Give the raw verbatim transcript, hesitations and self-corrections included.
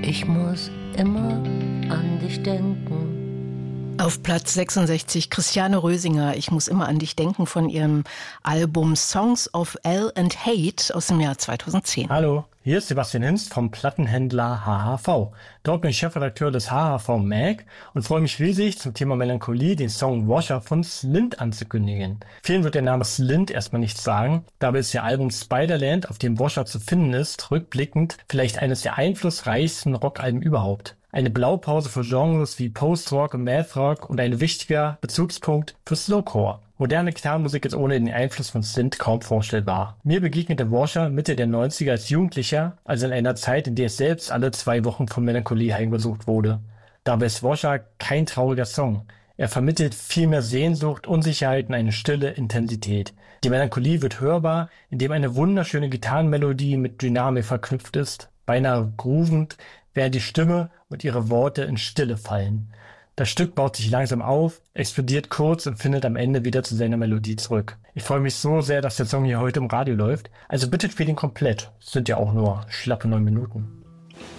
Ich muss immer an dich denken. Auf Platz sechsundsechzig Christiane Rösinger, ich muss immer an dich denken, von ihrem Album Songs of L and Hate aus dem Jahr zweitausendzehn. Hallo, hier ist Sebastian Hinz vom Plattenhändler H H V. Dort bin ich Chefredakteur des H H V Mag und freue mich riesig, zum Thema Melancholie den Song Washer von Slint anzukündigen. Vielen wird der Name Slint erstmal nichts sagen, dabei ist ihr Album Spiderland, auf dem Washer zu finden ist, rückblickend vielleicht eines der einflussreichsten Rockalben überhaupt. Eine Blaupause für Genres wie Post-Rock und Math-Rock und ein wichtiger Bezugspunkt für Slowcore. Moderne Gitarrenmusik ist ohne den Einfluss von Synth kaum vorstellbar. Mir begegnete Washer Mitte der neunziger als Jugendlicher, also in einer Zeit, in der es selbst alle zwei Wochen von Melancholie heimgesucht wurde. Dabei ist Washer kein trauriger Song. Er vermittelt vielmehr Sehnsucht, Unsicherheit und eine stille Intensität. Die Melancholie wird hörbar, indem eine wunderschöne Gitarrenmelodie mit Dynamik verknüpft ist, beinahe groovend, während die Stimme und ihre Worte in Stille fallen. Das Stück baut sich langsam auf, explodiert kurz und findet am Ende wieder zu seiner Melodie zurück. Ich freue mich so sehr, dass der Song hier heute im Radio läuft. Also bitte spielt ihn komplett. Es sind ja auch nur schlappe neun Minuten.